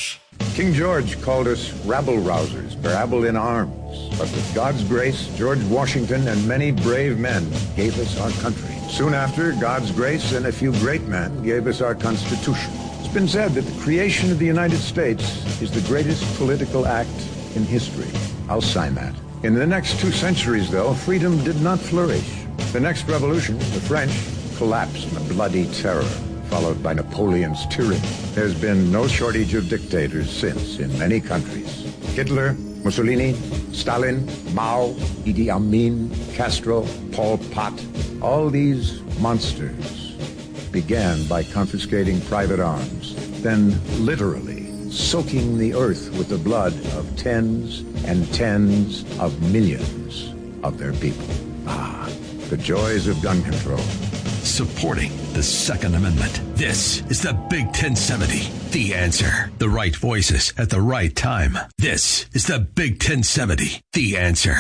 Arms. King George called us rabble-rousers, rabble in arms. But with God's grace, George Washington and many brave men gave us our country. Soon after, God's grace and a few great men gave us our Constitution. It's been said that the creation of the United States is the greatest political act in history. I'll sign that. In the next 2 centuries, though, freedom did not flourish. The next revolution, the French, collapsed in a bloody terror, followed by Napoleon's tyranny. There's been no shortage of dictators since in many countries. Hitler, Mussolini, Stalin, Mao, Idi Amin, Castro, Pol Pot. All these monsters began by confiscating private arms, then literally soaking the earth with the blood of tens and tens of millions of their people. Ah, the joys of gun control. Supporting the Second Amendment. This is the Big 1070. The Answer. The right voices at the right time. This is the Big 1070. The Answer.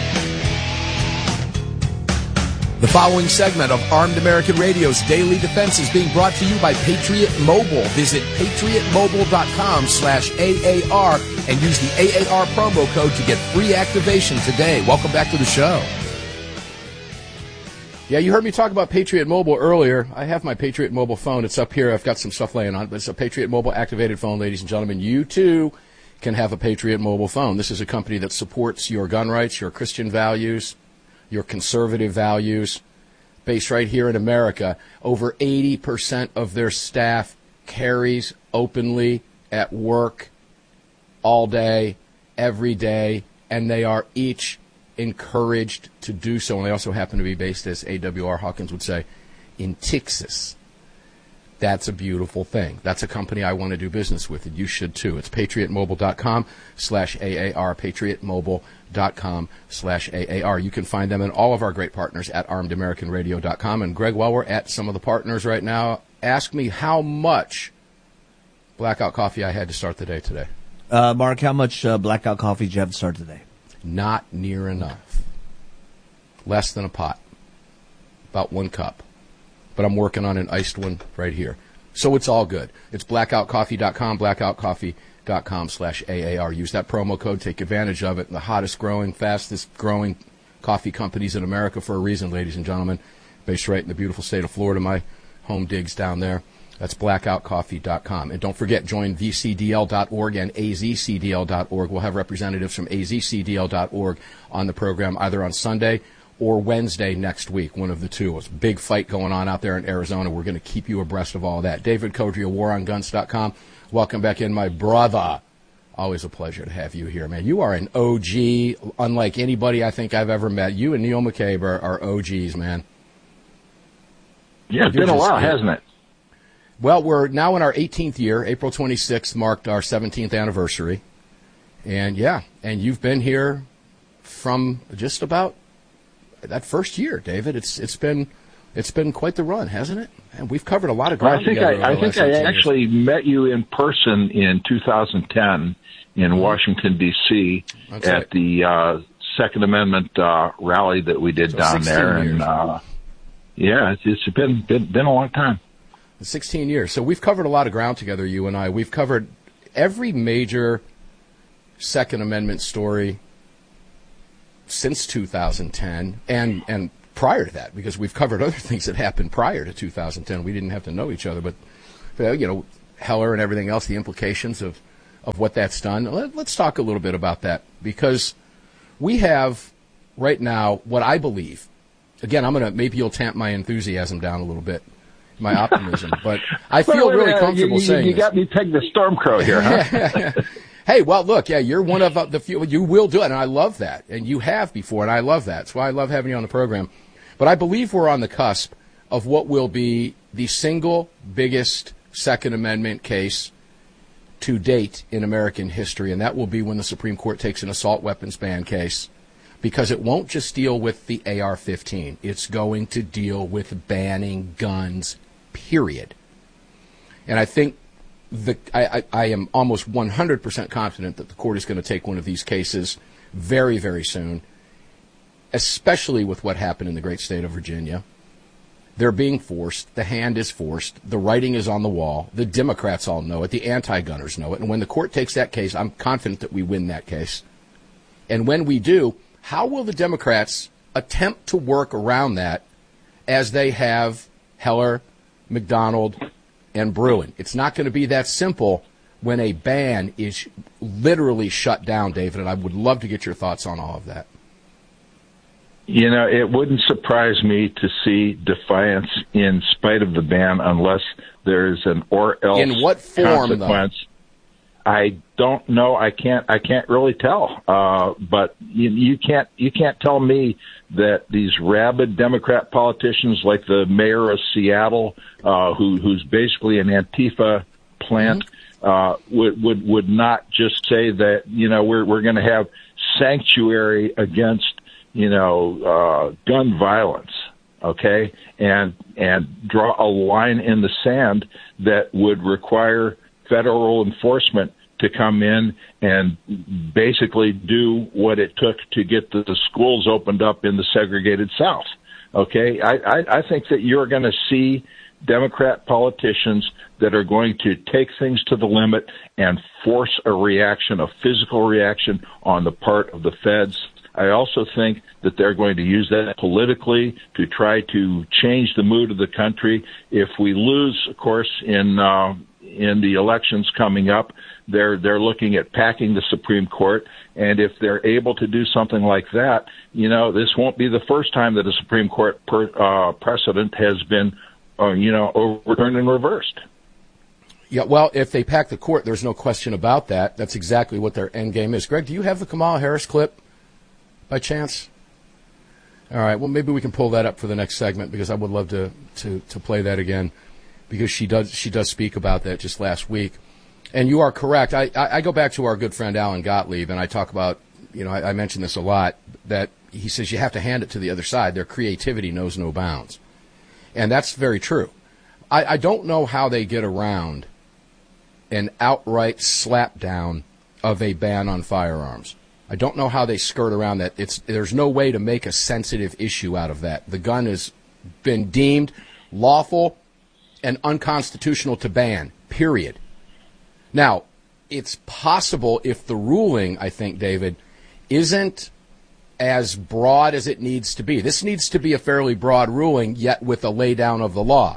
The following segment of Armed American Radio's Daily Defense is being brought to you by Patriot Mobile. Visit patriotmobile.com/AAR and use the AAR promo code to get free activation today. Welcome back to the show. Yeah, you heard me talk about Patriot Mobile earlier. I have my Patriot Mobile phone. It's up here. I've got some stuff laying on it, but it's a Patriot Mobile activated phone, ladies and gentlemen. You, too, can have a Patriot Mobile phone. This is a company that supports your gun rights, your Christian values, your conservative values, based right here in America. Over 80% of their staff carries openly at work all day, every day, and they are each encouraged to do so. And they also happen to be based, as A.W.R. Hawkins would say, in Texas. That's a beautiful thing. That's a company I want to do business with, and you should too. It's patriotmobile.com/AAR, patriotmobile.com/AAR. You can find them and all of our great partners at armedamericanradio.com. And Greg, while we're at some of the partners right now, ask me how much Blackout Coffee I had to start the day today. Mark, how much Blackout Coffee did you have to start today? Not near enough. Less than a pot. About 1 cup. But I'm working on an iced one right here. So it's all good. It's blackoutcoffee.com, blackoutcoffee.com/AAR. Use that promo code. Take advantage of it. The hottest growing, fastest growing coffee companies in America for a reason, ladies and gentlemen. Based right in the beautiful state of Florida, my home digs down there. That's blackoutcoffee.com. And don't forget, join vcdl.org and azcdl.org. We'll have representatives from azcdl.org on the program either on Sunday or Wednesday next week, one of the two. It's a big fight going on out there in Arizona. We're going to keep you abreast of all of that. David Kodria, waronguns.com. Welcome back in, my brother. Always a pleasure to have you here, man. You are an OG, unlike anybody I think I've ever met. You and Neil McCabe are OGs, man. Yeah, it's been a while, hasn't it? Well, we're now in our 18th year. April 26th marked our 17th anniversary. And, yeah, and you've been here from just about that first year, David. It's been quite the run, hasn't it? And we've covered a lot of ground. I think I actually met you in person in 2010 in Washington D.C. at the Second Amendment rally that we did down there, years. And it's been a long time. 16 years. So we've covered a lot of ground together, you and I. We've covered every major Second Amendment story since 2010 and prior to that, because we've covered other things that happened prior to 2010. We didn't have to know each other, but Heller and everything else, the implications of what that's done. Let's talk a little bit about that, because we have right now what I believe. Again, maybe you'll tamp my enthusiasm down a little bit, my optimism, but I feel really comfortable saying you got me pegged the Stormcrow here, huh? Hey, well, look, yeah, you're one of the few. You will do it, and I love that. And you have before, and I love that. That's why I love having you on the program. But I believe we're on the cusp of what will be the single biggest Second Amendment case to date in American history, and that will be when the Supreme Court takes an assault weapons ban case, because it won't just deal with the AR-15. It's going to deal with banning guns, period. And I think I am almost 100% confident that the court is going to take one of these cases very, very soon, especially with what happened in the great state of Virginia. They're being forced. The hand is forced. The writing is on the wall. The Democrats all know it. The anti-gunners know it. And when the court takes that case, I'm confident that we win that case. And when we do, how will the Democrats attempt to work around that as they have Heller, McDonald, and Bruen? It's not going to be that simple when a ban is literally shut down, David, and I would love to get your thoughts on all of that. You know, it wouldn't surprise me to see defiance in spite of the ban unless there's an or else in what form, consequence. Though? I don't know. I can't really tell. But you can't tell me that these rabid Democrat politicians like the mayor of Seattle, who's basically an Antifa plant, would not just say that, you know, we're going to have sanctuary against, you know, gun violence, okay, and draw a line in the sand that would require federal enforcement to come in and basically do what it took to get the schools opened up in the segregated South, okay? I think that you're going to see Democrat politicians that are going to take things to the limit and force a reaction, a physical reaction on the part of the feds. I also think that they're going to use that politically to try to change the mood of the country. If we lose, of course, in the elections coming up, they're looking at packing the Supreme Court. And if they're able to do something like that, you know, this won't be the first time that a Supreme Court precedent has been, overturned and reversed. Yeah, well, if they pack the court, there's no question about that. That's exactly what their end game is. Greg, do you have the Kamala Harris clip by chance? All right, well, maybe we can pull that up for the next segment because I would love to play that again because she does speak about that just last week. And you are correct. I go back to our good friend Alan Gottlieb, and I talk about, you know, I mention this a lot, that he says you have to hand it to the other side. Their creativity knows no bounds. And that's very true. I don't know how they get around an outright slap down of a ban on firearms. I don't know how they skirt around that. There's no way to make a sensitive issue out of that. The gun has been deemed lawful and unconstitutional to ban, period. Now, it's possible if the ruling, I think, David, isn't as broad as it needs to be. This needs to be a fairly broad ruling, yet with a laydown of the law,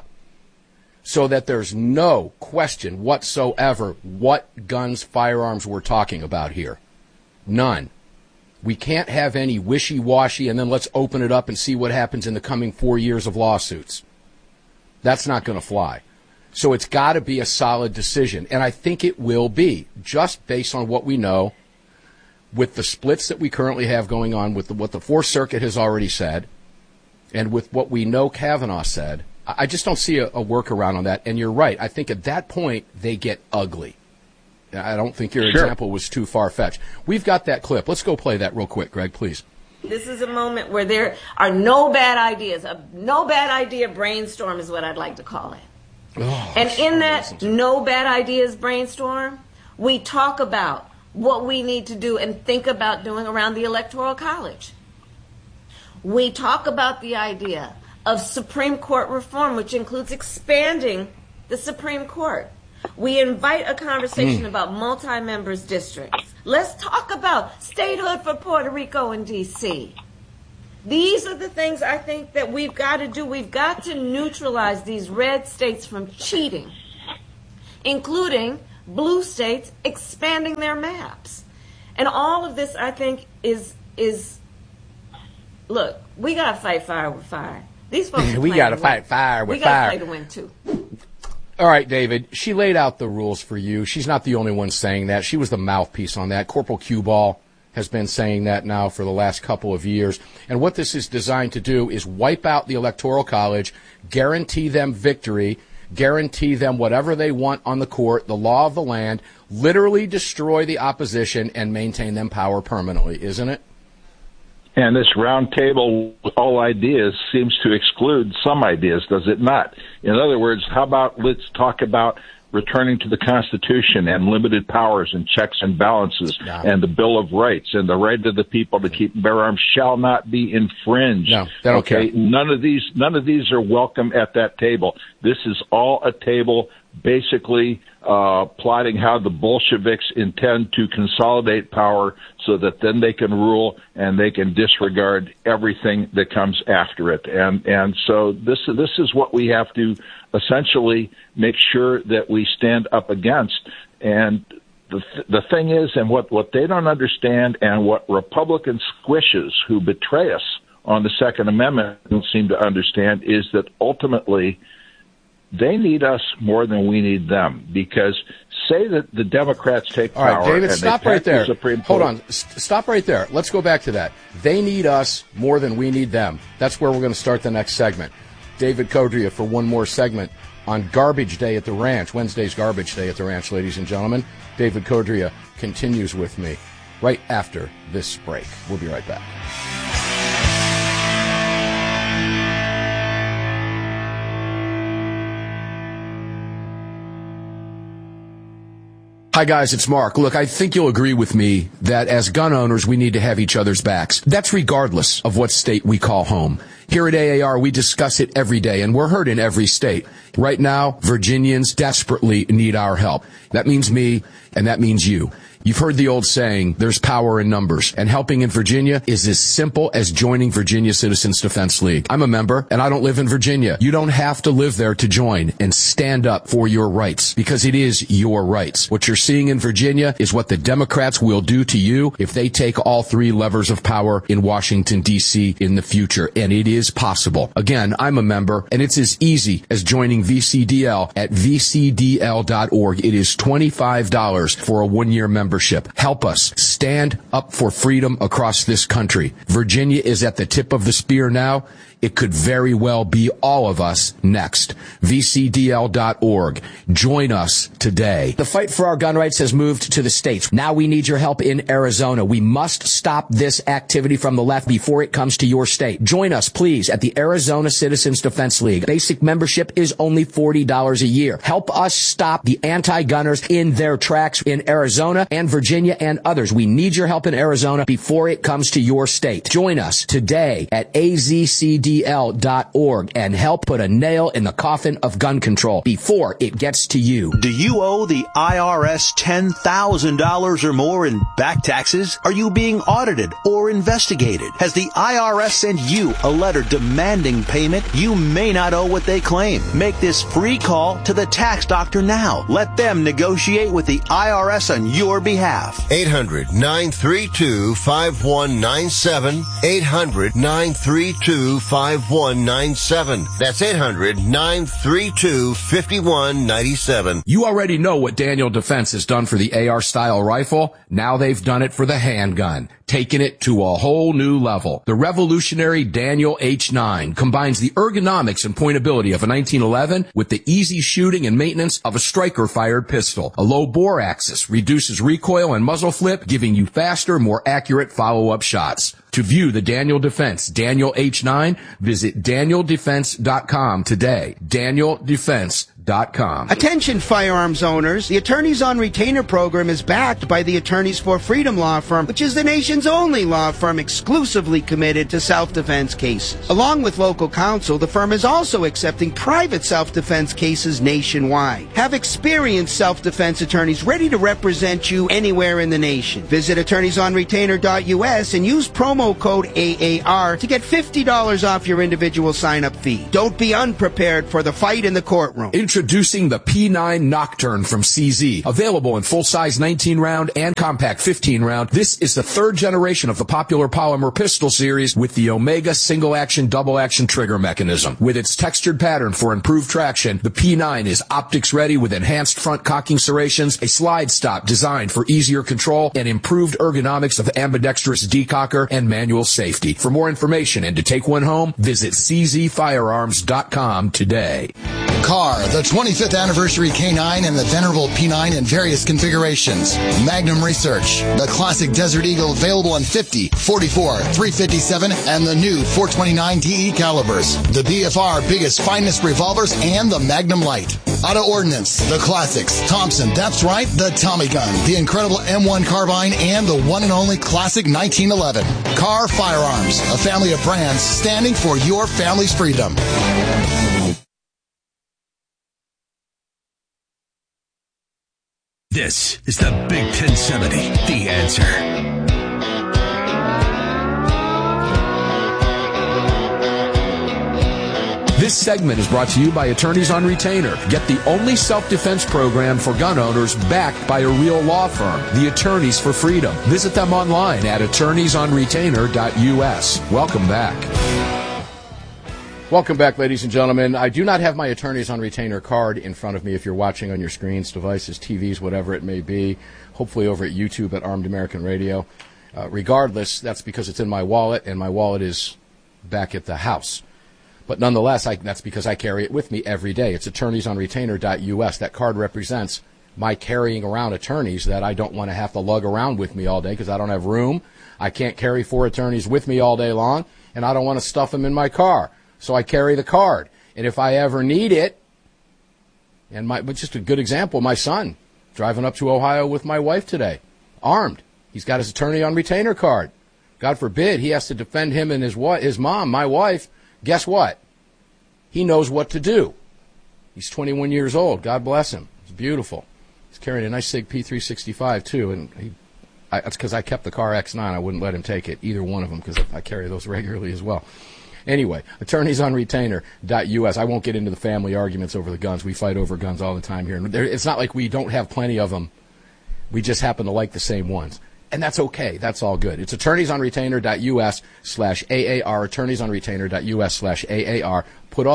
so that there's no question whatsoever what guns, firearms we're talking about here. None. We can't have any wishy-washy and then let's open it up and see what happens in the coming 4 years of lawsuits. That's not going to fly. So it's got to be a solid decision, and I think it will be, just based on what we know, with the splits that we currently have going on, with what the Fourth Circuit has already said, and with what we know Kavanaugh said. I just don't see a workaround on that, and you're right. I think at that point, they get ugly. I don't think your example was too far-fetched. We've got that clip. Let's go play that real quick, Greg, please. This is a moment where there are no bad ideas. A no bad idea brainstorm is what I'd like to call it. Oh, and in that no bad ideas brainstorm, we talk about what we need to do and think about doing around the Electoral College. We talk about the idea of Supreme Court reform, which includes expanding the Supreme Court. We invite a conversation about multi-members districts. Let's talk about statehood for Puerto Rico and D.C. These are the things I think that we've got to do. We've got to neutralize these red states from cheating, including blue states expanding their maps. And all of this, I think, is look, we got to fight fire with fire. These folks we got to fight fire with fire. We got to play to win, too. All right, David, she laid out the rules for you. She's not the only one saying that. She was the mouthpiece on that. Corporal Q-Ball has been saying that now for the last couple of years. And what this is designed to do is wipe out the Electoral College, guarantee them victory, guarantee them whatever they want on the court, the law of the land, literally destroy the opposition and maintain them power permanently, isn't it? And this round table with all ideas seems to exclude some ideas, does it not? In other words, how about let's talk about returning to the Constitution and limited powers and checks and balances and the Bill of Rights and the right of the people to keep and bear arms shall not be infringed. No, they don't care. None of these are welcome at that table. This is all a table basically plotting how the Bolsheviks intend to consolidate power so that then they can rule and they can disregard everything that comes after it. And so this is what we have to essentially make sure that we stand up against. And the thing is, and what they don't understand, and what Republican squishes who betray us on the Second Amendment don't seem to understand, is that ultimately they need us more than we need them. Because say that the Democrats take power. All right, David, and stop right there. Hold on. Stop right there. Let's go back to that. They need us more than we need them. That's where we're going to start the next segment. David Codrea for one more segment on Garbage Day at the Ranch. Wednesday's Garbage Day at the Ranch, ladies and gentlemen. David Codrea continues with me right after this break. We'll be right back. Hi, guys, it's Mark. Look, I think you'll agree with me that as gun owners, we need to have each other's backs. That's regardless of what state we call home. Here at AAR, we discuss it every day, and we're heard in every state. Right now, Virginians desperately need our help. That means me, and that means you. You've heard the old saying, there's power in numbers, and helping in Virginia is as simple as joining Virginia Citizens Defense League. I'm a member, and I don't live in Virginia. You don't have to live there to join and stand up for your rights, because it is your rights. What you're seeing in Virginia is what the Democrats will do to you if they take all three levers of power in Washington, D.C. in the future, and it is possible. Again, I'm a member, and it's as easy as joining VCDL at vcdl.org. It is $25 for a one-year membership. Help us stand up for freedom across this country. Virginia is at the tip of the spear now. It could very well be all of us next. VCDL.org. Join us today. The fight for our gun rights has moved to the states. Now we need your help in Arizona. We must stop this activity from the left before it comes to your state. Join us, please, at the Arizona Citizens Defense League. Basic membership is only $40 a year. Help us stop the anti-gunners in their tracks in Arizona and Virginia and others. We need your help in Arizona before it comes to your state. Join us today at AZCDL.org and help put a nail in the coffin of gun control before it gets to you. Do you owe the IRS $10,000 or more in back taxes? Are you being audited or investigated? Has the IRS sent you a letter demanding payment? You may not owe what they claim. Make this free call to the tax doctor now. Let them negotiate with the IRS on your behalf. 800-932-5197. 800-932-5197. That's 800-932-5197. You already know what Daniel Defense has done for the AR-style rifle. Now they've done it for the handgun, taking it to a whole new level. The revolutionary Daniel H9 combines the ergonomics and pointability of a 1911 with the easy shooting and maintenance of a striker-fired pistol. A low bore axis reduces recoil and muzzle flip, giving you faster, more accurate follow-up shots. To view the Daniel Defense Daniel H9, visit DanielDefense.com today. DanielDefense.com. Attention firearms owners, the Attorneys on Retainer program is backed by the Attorneys for Freedom Law Firm, which is the nation's only law firm exclusively committed to self-defense cases. Along with local counsel, the firm is also accepting private self-defense cases nationwide. Have experienced self-defense attorneys ready to represent you anywhere in the nation. Visit attorneysonretainer.us and use promo code AAR to get $50 off your individual sign-up fee. Don't be unprepared for the fight in the courtroom. Introducing the P9 Nocturne from CZ. Available in full-size 19-round and compact 15-round, this is the third generation of the popular polymer pistol series with the Omega single-action, double-action trigger mechanism. With its textured pattern for improved traction, the P9 is optics-ready with enhanced front cocking serrations, a slide stop designed for easier control, and improved ergonomics of ambidextrous decocker and manual safety. For more information and to take one home, visit czfirearms.com today. Car, the 25th anniversary K9 and the venerable P9 in various configurations. Magnum Research, the classic Desert Eagle available in 50, 44, 357, and the new 429 DE calibers. The BFR biggest, finest revolvers and the Magnum Light. Auto Ordnance, the classics. Thompson, that's right, the Tommy gun, the incredible M1 carbine, and the one and only classic 1911. Car Firearms, a family of brands standing for your family's freedom. This is the Big 1070, The Answer. This segment is brought to you by Attorneys on Retainer. Get the only self-defense program for gun owners backed by a real law firm, the Attorneys for Freedom. Visit them online at attorneysonretainer.us. Welcome back. Welcome back, ladies and gentlemen. I do not have my Attorneys on Retainer card in front of me if you're watching on your screens, devices, TVs, whatever it may be, hopefully over at YouTube at Armed American Radio. Regardless, that's because it's in my wallet, and my wallet is back at the house. But nonetheless, that's because I carry it with me every day. It's attorneysonretainer.us. That card represents my carrying around attorneys that I don't want to have to lug around with me all day because I don't have room. I can't carry 4 attorneys with me all day long, and I don't want to stuff them in my car. So I carry the card. And if I ever need it, but just a good example, my son, driving up to Ohio with my wife today, armed. He's got his attorney on retainer card. God forbid he has to defend him and his mom, my wife. Guess what? He knows what to do. He's 21 years old. God bless him. It's beautiful. He's carrying a nice SIG P365, too, and that's because I kept the car X9. I wouldn't let him take it, either one of them, because I carry those regularly as well. Anyway, attorneysonretainer.us. I won't get into the family arguments over the guns. We fight over guns all the time here. It's not like we don't have plenty of them. We just happen to like the same ones. And that's okay. That's all good. It's attorneysonretainer.us/AAR, attorneysonretainer.us/AAR.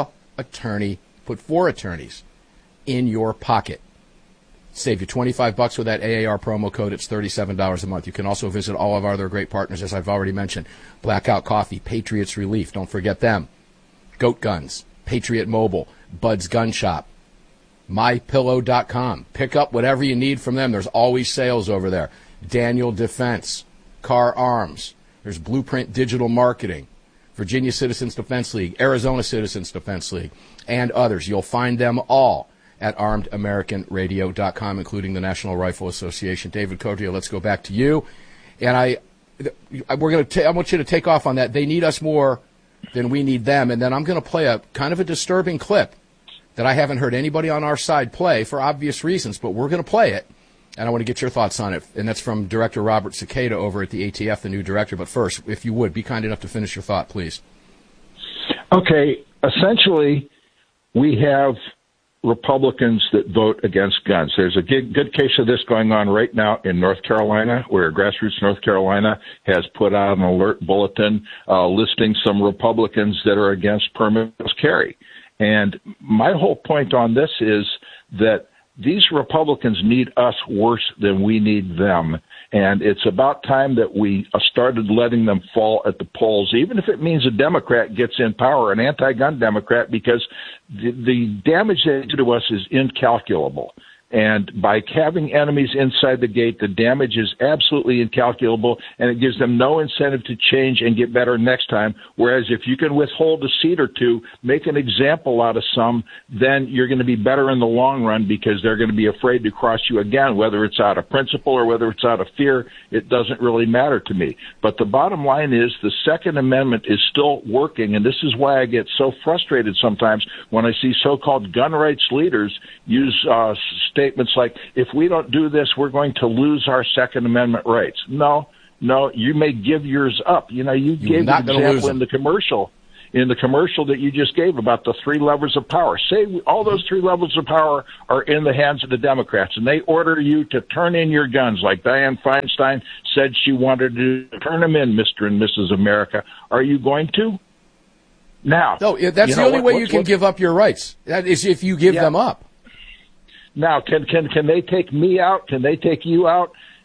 Put 4 attorneys in your pocket. Save you $25 with that AAR promo code. It's $37 a month. You can also visit all of our other great partners, as I've already mentioned. Blackout Coffee, Patriots Relief. Don't forget them. Goat Guns, Patriot Mobile, Bud's Gun Shop, MyPillow.com. Pick up whatever you need from them. There's always sales over there. Daniel Defense, Car Arms. There's Blueprint Digital Marketing, Virginia Citizens Defense League, Arizona Citizens Defense League, and others. You'll find them all at armedamericanradio.com, including the National Rifle Association. David Codria, let's go back to you. And I want you to take off on that. They need us more than we need them. And then I'm going to play a kind of a disturbing clip that I haven't heard anybody on our side play for obvious reasons, but we're going to play it. And I want to get your thoughts on it. And that's from Director Robert Cicada over at the ATF, the new director. But first, if you would, be kind enough to finish your thought, please. Okay. Essentially, we have Republicans that vote against guns. There's a good case of this going on right now in North Carolina, where Grassroots North Carolina has put out an alert bulletin listing some Republicans that are against permitless carry. And my whole point on this is that these Republicans need us worse than we need them. And it's about time that we started letting them fall at the polls, even if it means a Democrat gets in power, an anti-gun Democrat, because the damage they do to us is incalculable. And by having enemies inside the gate, the damage is absolutely incalculable, and it gives them no incentive to change and get better next time. Whereas if you can withhold a seat or two, make an example out of some, then you're going to be better in the long run because they're going to be afraid to cross you again, whether it's out of principle or whether it's out of fear. It doesn't really matter to me. But the bottom line is the Second Amendment is still working, and this is why I get so frustrated sometimes when I see so-called gun rights leaders use statements like, if we don't do this, we're going to lose our Second Amendment rights. No, you may give yours up. You gave an example in the commercial that you just gave about the 3 levers of power. Say all those 3 levels of power are in the hands of the Democrats, and they order you to turn in your guns like Dianne Feinstein said she wanted to turn them in, Mr. and Mrs. America. Are you going to? Now. No, that's the only way you can give up your rights. That is if you give them up. Now, can they take me out? Can they take you out?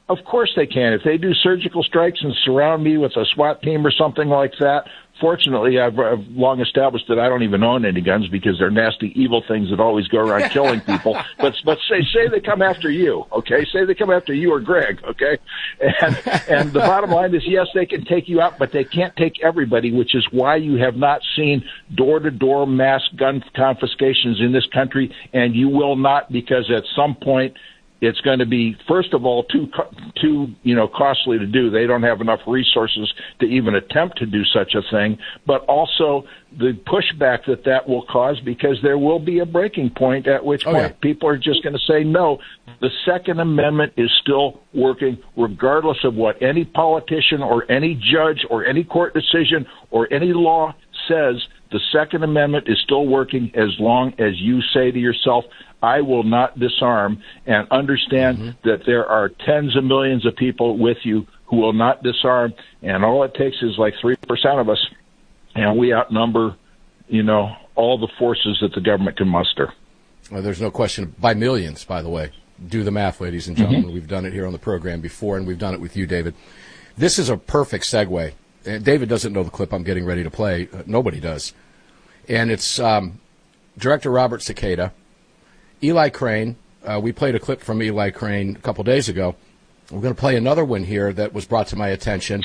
Of course they can. If they do surgical strikes and surround me with a SWAT team or something like that, fortunately, I've long established that I don't even own any guns because they're nasty, evil things that always go around killing people. But say they come after you, okay? Say they come after you or Greg, okay? And the bottom line is, yes, they can take you out, but they can't take everybody, which is why you have not seen door-to-door mass gun confiscations in this country, and you will not, because at some point it's going to be, first of all, too costly to do. They don't have enough resources to even attempt to do such a thing. But also the pushback that will cause, because there will be a breaking point at which point people are just going to say, no, the Second Amendment is still working regardless of what any politician or any judge or any court decision or any law says. The Second Amendment is still working as long as you say to yourself, I will not disarm, and understand that there are tens of millions of people with you who will not disarm, and all it takes is like 3% of us, and we outnumber, all the forces that the government can muster. Well, there's no question. By millions, by the way. Do the math, ladies and gentlemen. We've done it here on the program before, and we've done it with you, David. This is a perfect segue. David doesn't know the clip I'm getting ready to play. Nobody does. And it's Director Robert Cicada, Eli Crane. We played a clip from Eli Crane a couple days ago. We're going to play another one here that was brought to my attention.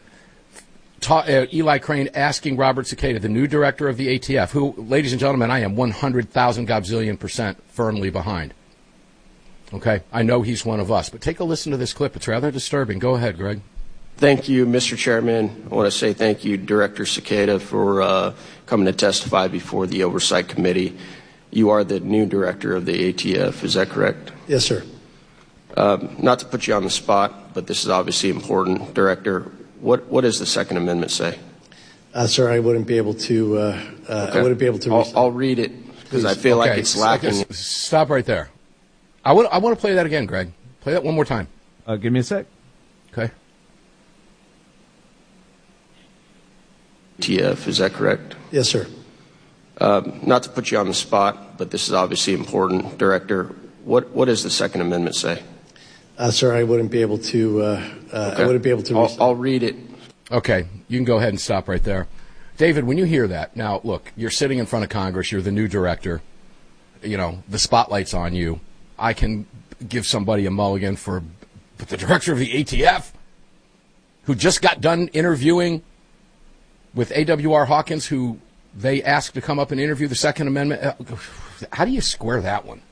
Eli Crane asking Robert Cicada, the new director of the ATF, who, ladies and gentlemen, I am 100,000 gazillion% firmly behind. Okay? I know he's one of us. But take a listen to this clip. It's rather disturbing. Go ahead, Greg. Thank you, Mr. Chairman. I want to say thank you, Director Cicada, for coming to testify before the Oversight Committee. You are the new director of the ATF, is that correct? Yes, sir. Not to put you on the spot, but this is obviously important. Director, what does the Second Amendment say? Sir, I wouldn't be able to. Okay. I wouldn't be able to. I'll read it because I feel like it's lacking. Stop right there. I want to play that again, Greg. Play that one more time. Give me a sec. Okay. ATF, is that correct? Yes, sir. Not to put you on the spot, but this is obviously important. Director, what does the Second Amendment say? Sir, I wouldn't be able to. Okay. I wouldn't be able to. I'll read it. Okay, you can go ahead and stop right there. David, when you hear that, now look, you're sitting in front of Congress, you're the new director, the spotlight's on you. I can give somebody a mulligan for the director of the ATF, who just got done interviewing with A.W.R. Hawkins, who they asked to come up and interview the Second Amendment. How do you square that one?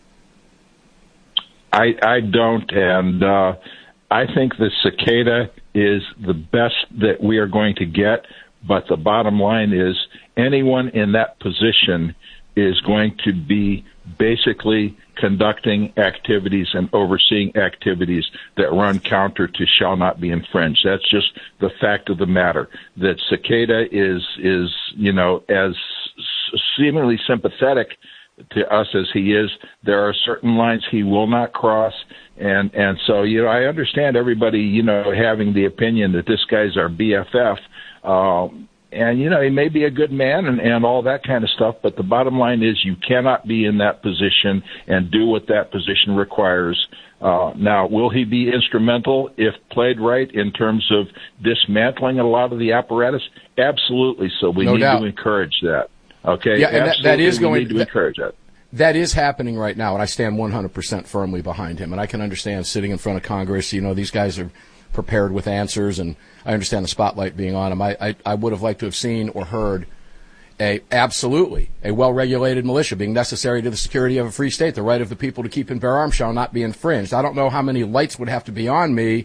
I don't, and I think the Cicada is the best that we are going to get, but the bottom line is anyone in that position is going to be basically conducting activities and overseeing activities that run counter to shall not be infringed. That's just the fact of the matter. That Cicada is as seemingly sympathetic to us as he is. There are certain lines he will not cross, and so I understand everybody having the opinion that this guy's our BFF. And, he may be a good man and all that kind of stuff, but the bottom line is you cannot be in that position and do what that position requires. Now, will he be instrumental if played right in terms of dismantling a lot of the apparatus? Absolutely. So we need to encourage that. Okay? Yeah, and that is going we need to encourage that. That is happening right now, and I stand 100% firmly behind him. And I can understand sitting in front of Congress, these guys are prepared with answers, and I understand the spotlight being on him. I would have liked to have seen or heard a well-regulated militia being necessary to the security of a free state. The right of the people to keep and bear arms shall not be infringed. I don't know how many lights would have to be on me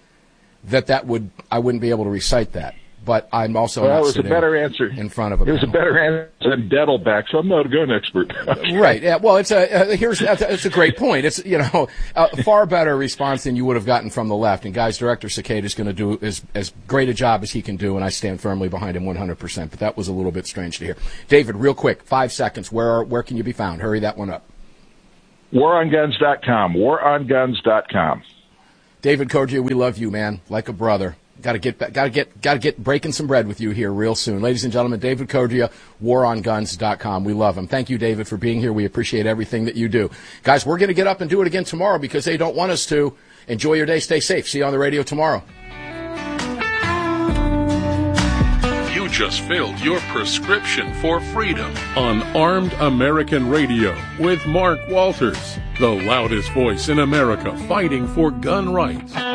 I wouldn't be able to recite that. But I'm also not sitting in front of a panel. It was a better answer than Dettelbach, so I'm not a gun expert. Right. Yeah, well, it's a great point. It's a far better response than you would have gotten from the left. And guys, Director Cicada is going to do as great a job as he can do, and I stand firmly behind him 100%. But that was a little bit strange to hear. David, real quick, 5 seconds. Where can you be found? Hurry that one up. WarOnGuns.com. WarOnGuns.com. David Coggia, we love you, man, like a brother. Got to get breaking some bread with you here real soon. Ladies and gentlemen, David Coggia, WarOnGuns.com. We love him. Thank you, David, for being here. We appreciate everything that you do. Guys, we're going to get up and do it again tomorrow because they don't want us to. Enjoy your day. Stay safe. See you on the radio tomorrow. You just filled your prescription for freedom on Armed American Radio with Mark Walters, the loudest voice in America fighting for gun rights.